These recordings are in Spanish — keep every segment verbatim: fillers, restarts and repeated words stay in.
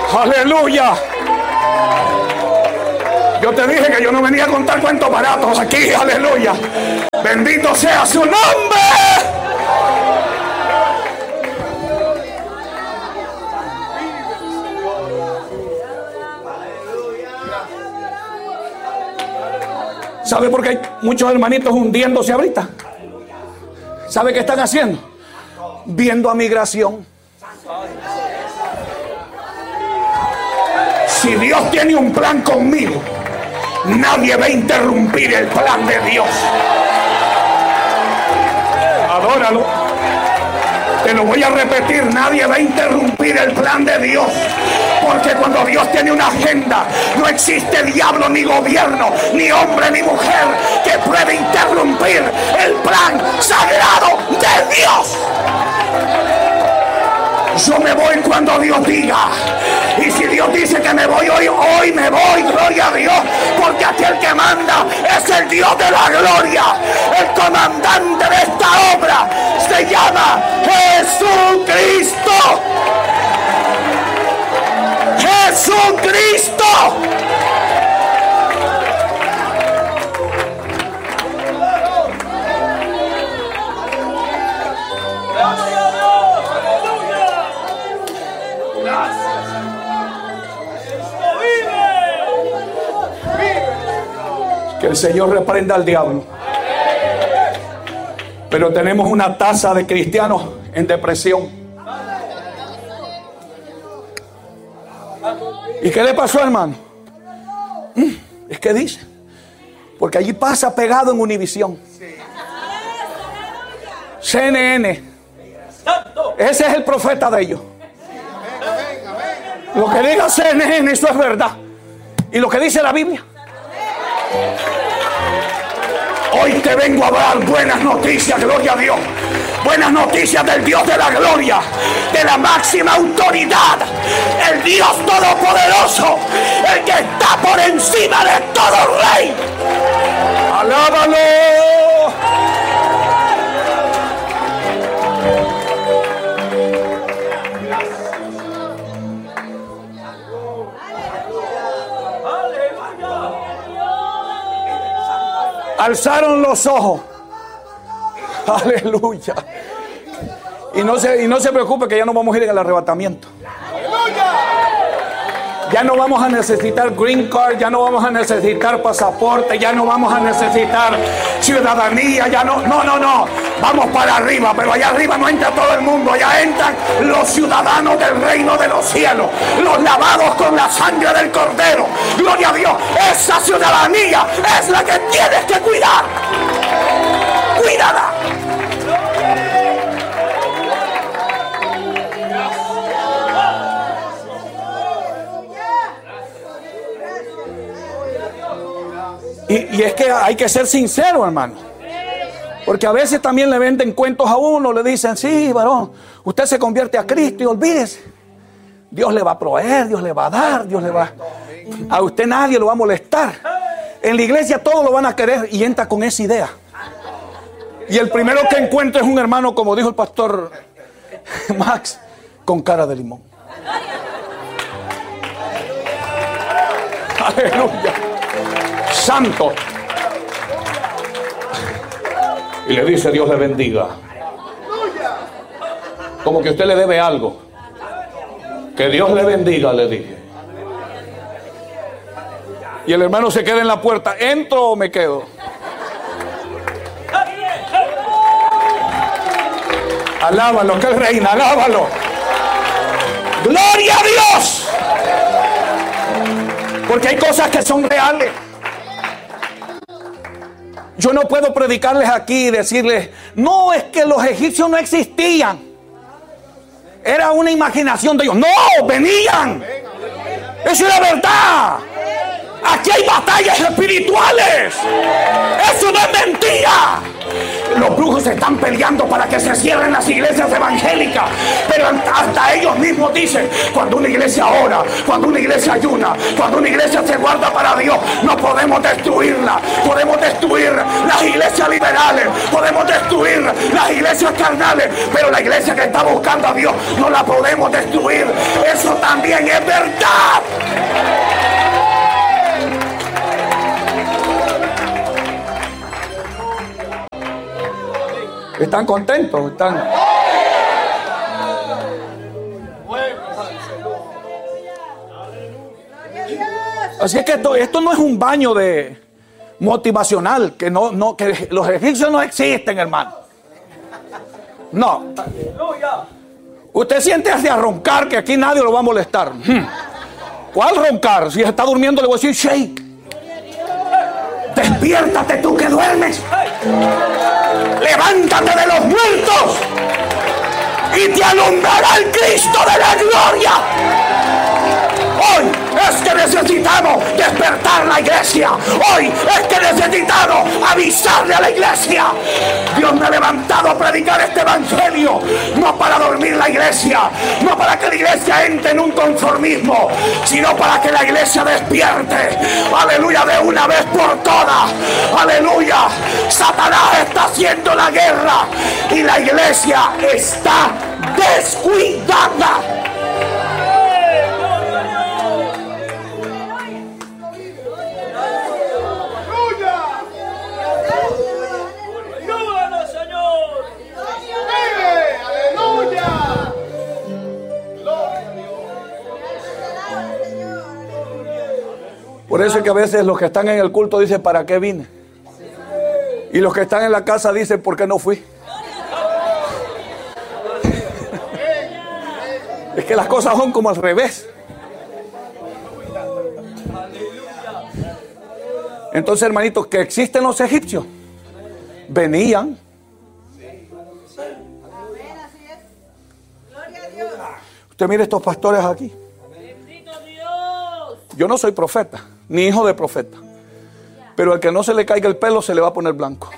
Aleluya. Yo te dije que yo no venía a contar cuentos baratos aquí. Aleluya. Bendito sea su nombre. ¿Sabe por qué hay muchos hermanitos hundiéndose ahorita? ¿Sabe qué están haciendo? Viendo a migración. Si Dios tiene un plan conmigo, nadie va a interrumpir el plan de Dios. Adóralo. Te lo voy a repetir, nadie va a interrumpir el plan de Dios. Porque cuando Dios tiene una agenda, no existe diablo, ni gobierno, ni hombre, ni mujer que pueda interrumpir el plan sagrado de Dios. Yo me voy cuando Dios diga. Y si Dios dice que me voy hoy, hoy me voy, gloria a Dios. Porque aquel que manda es el Dios de la gloria. El comandante de esta obra se llama Jesucristo. Jesucristo. Que el Señor reprenda al diablo. Pero tenemos una tasa de cristianos en depresión. ¿Y qué le pasó, hermano? Es que dice, porque allí pasa pegado en Univisión, C N N. Ese es el profeta de ellos. Lo que diga C N N, eso es verdad. Y lo que dice la Biblia. Hoy te vengo a dar buenas noticias, gloria a Dios. Buenas noticias del Dios de la gloria, de la máxima autoridad, el Dios todopoderoso, el que está por encima de todo rey. ¡Alábalo! Alzaron los ojos. Aleluya. Y no se, y no se preocupe que ya no vamos a ir en el arrebatamiento. Ya no vamos a necesitar green card, ya no vamos a necesitar pasaporte, ya no vamos a necesitar ciudadanía, ya no, no, no, no. Vamos para arriba, pero allá arriba no entra todo el mundo, allá entran los ciudadanos del reino de los cielos, los lavados con la sangre del Cordero. Gloria a Dios, esa ciudadanía es la que tienes que cuidar. Cuídala. Y, y es que hay que ser sincero, hermano. Porque a veces también le venden cuentos a uno, le dicen, sí, varón, usted se convierte a Cristo y olvídese. Dios le va a proveer, Dios le va a dar, Dios le va a... A usted nadie lo va a molestar. En la iglesia todos lo van a querer y entra con esa idea. Y el primero que encuentra es un hermano, como dijo el pastor Max, con cara de limón. Aleluya. Santo. Y le dice, Dios le bendiga. Como que usted le debe algo. Que Dios le bendiga, le dije. Y el hermano se queda en la puerta. ¿Entro o me quedo? Alábalo, que es reina, alábalo. ¡Gloria a Dios! Porque hay cosas que son reales. Yo no puedo predicarles aquí y decirles, no, es que los egipcios no existían. Era una imaginación de ellos. No, venían. Eso es la verdad. Aquí hay batallas espirituales. Eso no es mentira. Los brujos están peleando para que se cierren las iglesias evangélicas, pero hasta ellos mismos dicen, cuando una iglesia ora, cuando una iglesia ayuna, cuando una iglesia se guarda para Dios, no podemos destruirla. Podemos destruir las iglesias liberales, podemos destruir las iglesias carnales, pero la iglesia que está buscando a Dios no la podemos destruir. Eso también bien, es verdad. ¿Están contentos? ¿Están? Así es que esto, esto no es un baño de motivacional, que no, no, que los egipcios no existen, hermano. No. Usted siente hacia roncar, que aquí nadie lo va a molestar. ¿Cuál roncar? Si está durmiendo le voy a decir shake. Despiértate tú que duermes. Levántate de los muertos y te alumbrará el Cristo de la gloria. Hoy es que necesitamos despertar la iglesia. Hoy es que necesitamos avisarle a la iglesia. Dios me ha levantado a predicar este evangelio, no para dormir la iglesia, no para que la iglesia entre en un conformismo, sino para que la iglesia despierte. Aleluya, de una vez por todas. Aleluya. Satanás está haciendo la guerra y la iglesia está descuidada. Por eso es que a veces los que están en el culto dicen, ¿para qué vine? Y los que están en la casa dicen, ¿por qué no fui? Es que las cosas son como al revés. Entonces, hermanitos, que existen los egipcios. Venían. Usted mire estos pastores aquí. Yo no soy profeta, ni hijo de profeta. Pero al que no se le caiga el pelo se le va a poner blanco.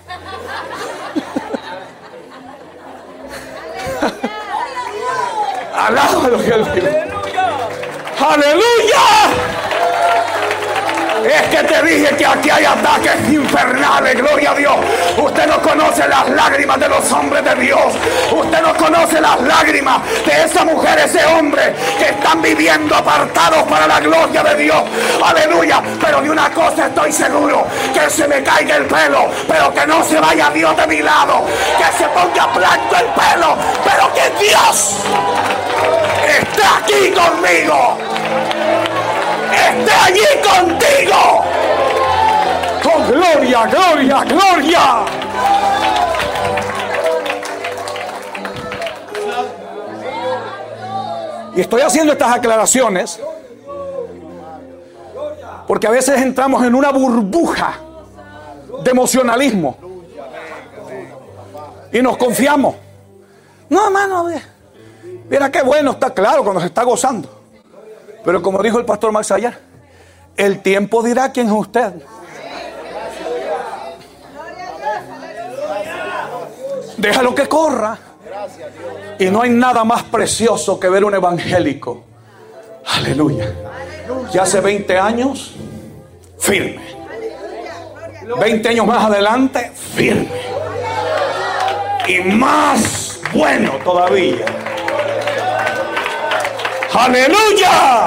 Alaba lo que él vive. ¡Aleluya! Es que te dije que aquí hay ataques infernales, gloria a Dios. Usted no conoce las lágrimas de los hombres de Dios. Usted no conoce las lágrimas de esa mujer, ese hombre que están viviendo apartados para la gloria de Dios. Aleluya. Pero de una cosa estoy seguro, que se me caiga el pelo, pero que no se vaya Dios de mi lado. Que se ponga blanco el pelo, pero que Dios esté aquí conmigo. Esté allí contigo. Con gloria, gloria, gloria. Y estoy haciendo estas aclaraciones porque a veces entramos en una burbuja de emocionalismo y nos confiamos. No, hermano, mira qué bueno, está claro cuando se está gozando. Pero como dijo el pastor Max ayer, el tiempo dirá quién es usted. Déjalo que corra. Y no hay nada más precioso que ver un evangélico. Aleluya. Que hace veinte años, firme. veinte años más adelante, firme. Y más bueno todavía. ¡Aleluya!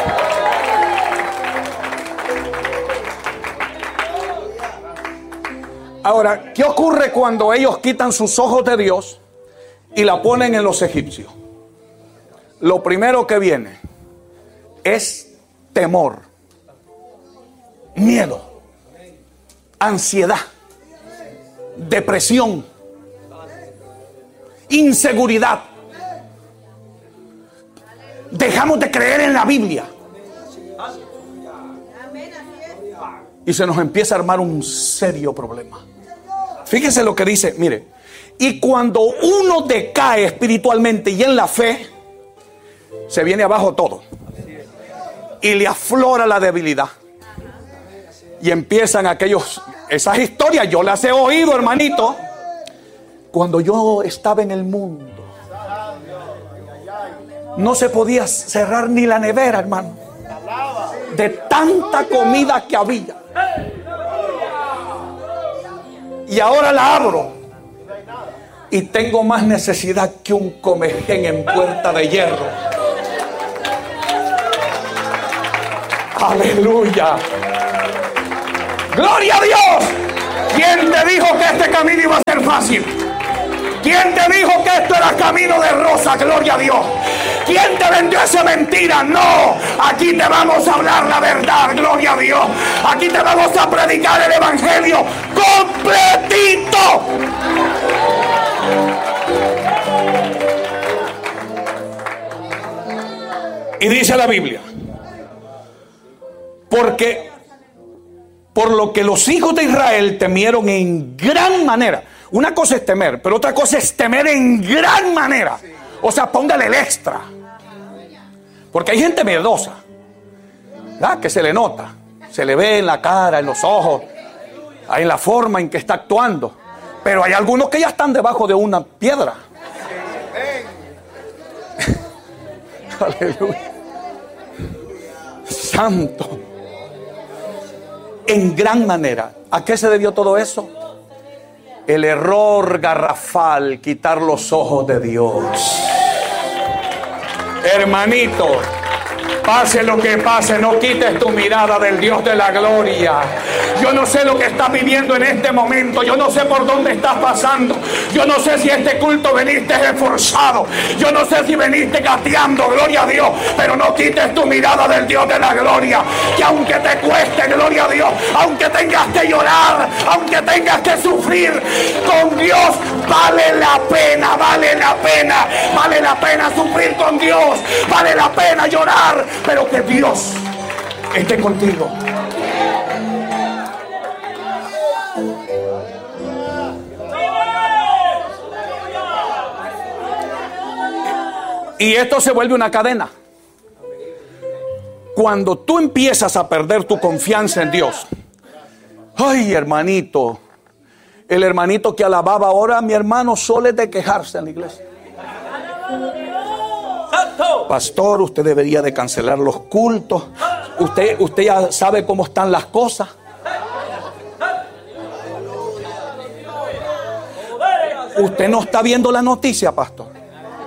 Ahora, ¿qué ocurre cuando ellos quitan sus ojos de Dios y la ponen en los egipcios? Lo primero que viene es temor, miedo, ansiedad, depresión, inseguridad. Dejamos de creer en la Biblia y se nos empieza a armar un serio problema. Fíjese lo que dice, mire, y cuando uno decae espiritualmente y en la fe, se viene abajo todo y le aflora la debilidad y empiezan aquellos, esas historias yo las he oído, hermanito, cuando yo estaba en el mundo. No se podía cerrar ni la nevera, hermano, de tanta comida que había. Y ahora la abro y tengo más necesidad que un comején en puerta de hierro. Aleluya. Gloria a Dios. ¿Quién te dijo que este camino iba a ser fácil? ¿Quién te dijo que esto era camino de rosa? Gloria a Dios. ¿Quién te vendió esa mentira? No, aquí te vamos a hablar la verdad, gloria a Dios. Aquí te vamos a predicar el evangelio completito. Y dice la Biblia, porque por lo que los hijos de Israel temieron en gran manera. Una cosa es temer, pero otra cosa es temer en gran manera. O sea, póngale el extra. Porque hay gente miedosa, ¿verdad? Que se le nota, se le ve en la cara, en los ojos, en la forma en que está actuando. Pero hay algunos que ya están debajo de una piedra. Aleluya. Santo. En gran manera. ¿A qué se debió todo eso? El error garrafal, quitar los ojos de Dios. Hermanito, pase lo que pase, no quites tu mirada del Dios de la gloria. Yo no sé lo que estás viviendo en este momento. Yo no sé por dónde estás pasando. Yo no sé si este culto veniste esforzado. Yo no sé si veniste gateando, gloria a Dios. Pero no quites tu mirada del Dios de la gloria. Que aunque te cueste, gloria a Dios, aunque tengas que llorar, aunque tengas que sufrir, con Dios vale la pena, vale la pena. Vale la pena sufrir con Dios. Vale la pena llorar. Pero que Dios esté contigo. Y esto se vuelve una cadena. Cuando tú empiezas a perder tu confianza en Dios. Ay, hermanito. El hermanito que alababa ahora, mi hermano, suele de quejarse en la iglesia. Pastor, usted debería de cancelar los cultos. Usted, usted ya sabe cómo están las cosas. Usted no está viendo la noticia, pastor.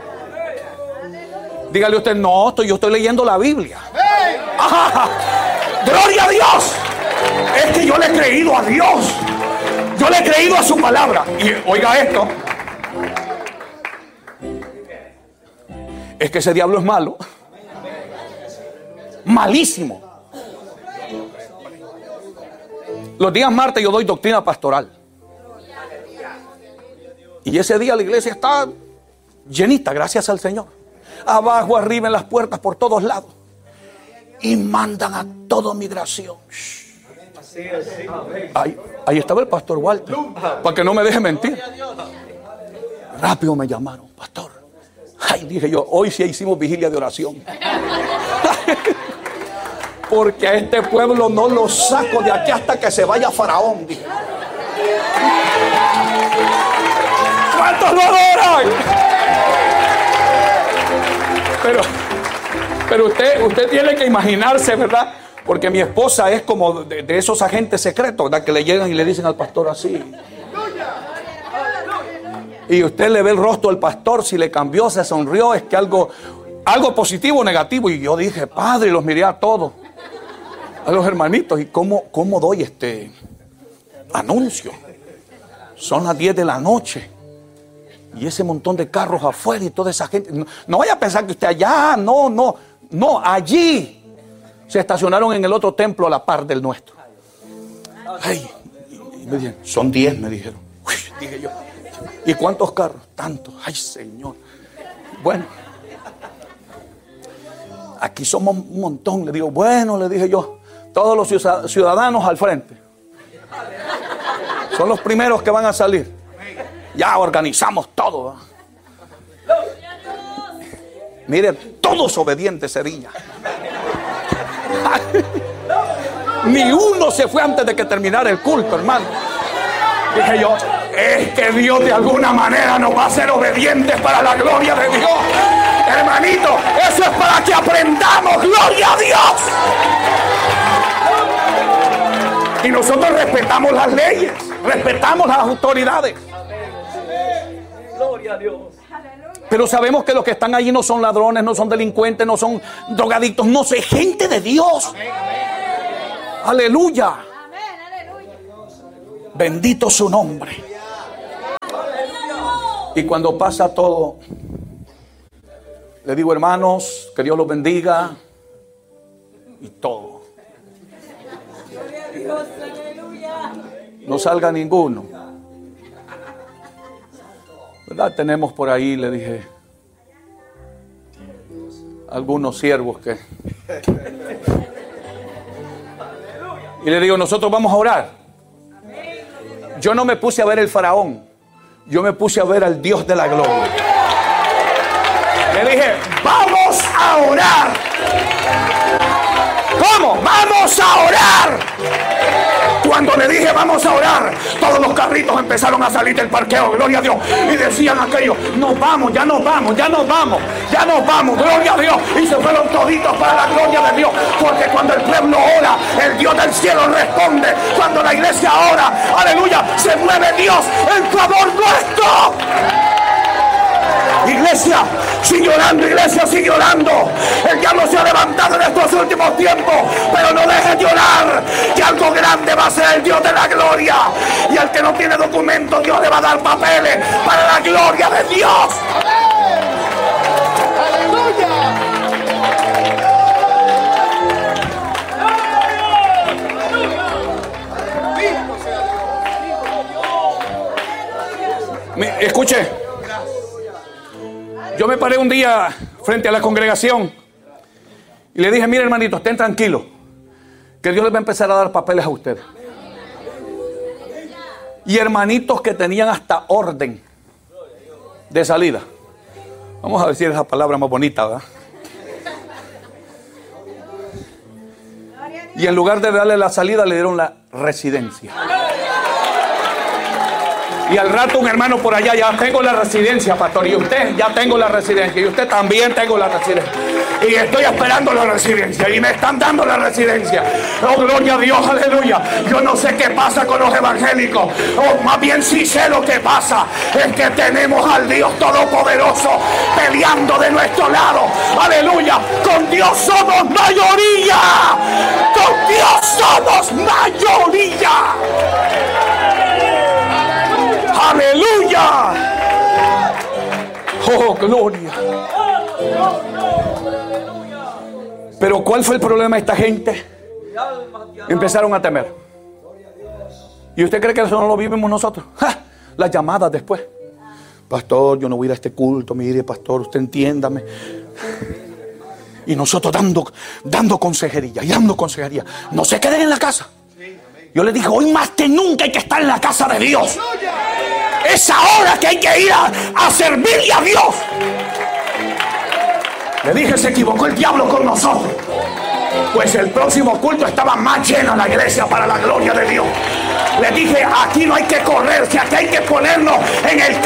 Dígale usted, no, estoy, yo estoy leyendo la Biblia. ¡Ah! ¡Gloria a Dios! Es que yo le he creído a Dios. Yo le he creído a su palabra. Y oiga esto. Es que ese diablo es malo. Malísimo. Los días martes yo doy doctrina pastoral. Y ese día la iglesia está llenita, gracias al Señor. Abajo, arriba, en las puertas, por todos lados. Y mandan a toda migración. Ahí, ahí estaba el pastor Walter, para que no me deje mentir. Rápido me llamaron, pastor. Ay, dije yo, hoy sí hicimos vigilia de oración. Porque a este pueblo no lo saco de aquí hasta que se vaya Faraón, dije. ¿Cuántos lo adoran? Pero, pero usted, usted tiene que imaginarse, ¿verdad? Porque mi esposa es como de, de esos agentes secretos, ¿verdad? Que le llegan y le dicen al pastor así. Y usted le ve el rostro al pastor, si le cambió, se sonrió, es que algo, algo positivo o negativo. Y yo dije, padre, los miré a todos, a los hermanitos. ¿Y cómo, cómo doy este anuncio? Son las diez de la noche. Y ese montón de carros afuera y toda esa gente. No, no vaya a pensar que usted allá, no, no, no, allí. Se estacionaron en el otro templo a la par del nuestro. Ay, y me dijeron, son diez, me dijeron. Uy, dije yo, ¿y cuántos carros? Tantos. Ay, Señor. Bueno, aquí somos un montón. Le digo, bueno, le dije yo, todos los ciudadanos al frente. Son los primeros que van a salir. Ya organizamos todo. Mire, todos obedientes serían. Ni uno se fue antes de que terminara el culto, hermano. Dije yo, es que Dios de alguna manera nos va a hacer obedientes para la gloria de Dios. Hermanito, eso es para que aprendamos, gloria a Dios. Y nosotros respetamos las leyes, respetamos las autoridades. Gloria a Dios. Pero sabemos que los que están allí no son ladrones, no son delincuentes, no son drogadictos, no son gente de Dios. Aleluya. Bendito su nombre. Y cuando pasa todo, le digo, hermanos, que Dios los bendiga. Y todo. No salga ninguno. ¿Verdad? Tenemos por ahí, le dije, algunos siervos que... Y le digo, nosotros vamos a orar. Yo no me puse a ver el faraón. Yo me puse a ver al Dios de la gloria. Le dije, vamos a orar. ¿Cómo? Vamos a orar. Cuando le dije vamos a orar, todos los carritos empezaron a salir del parqueo, gloria a Dios, y decían aquello, nos vamos, ya nos vamos, ya nos vamos, ya nos vamos, gloria a Dios, y se fueron toditos para la gloria de Dios, porque cuando el pueblo ora, el Dios del cielo responde. Cuando la iglesia ora, aleluya, se mueve Dios en favor nuestro. Iglesia, sigue orando, iglesia, sigue orando. El diablo se ha levantado en estos últimos tiempos, pero no dejes de orar, que algo grande va a ser el Dios de la gloria. Y al que no tiene documento, Dios le va a dar papeles para la gloria de Dios. Me, escuche. Yo me paré un día frente a la congregación y le dije, mire hermanito, estén tranquilos, que Dios les va a empezar a dar papeles a ustedes. Y hermanitos que tenían hasta orden de salida. Vamos a decir esa palabra más bonita, ¿verdad? Y en lugar de darle la salida, le dieron la residencia. Y al rato un hermano por allá, ya tengo la residencia, pastor. Y usted, ya tengo la residencia. Y usted también tengo la residencia. Y estoy esperando la residencia. Y me están dando la residencia. Oh, gloria a Dios, aleluya. Yo no sé qué pasa con los evangélicos. Oh, más bien sí sé lo que pasa. Es que tenemos al Dios Todopoderoso peleando de nuestro lado. Aleluya. Con Dios somos mayoría. Con Dios somos mayoría. ¡Aleluya! ¡Oh, gloria! Pero ¿cuál fue el problema de esta gente? Empezaron a temer. ¿Y usted cree que eso no lo vivimos nosotros? ¡Ja! Las llamadas después. Pastor, yo no voy a ir a este culto. Mire, pastor, usted entiéndame. Y nosotros dando, dando consejería y dando consejería. No se queden en la casa. Yo les dije, hoy más que nunca hay que estar en la casa de Dios. Es ahora que hay que ir a, a servirle a Dios. Le dije, se equivocó el diablo con nosotros. Pues el próximo culto estaba más llena la iglesia para la gloria de Dios. Le dije, aquí no hay que correr, si aquí hay que ponernos en el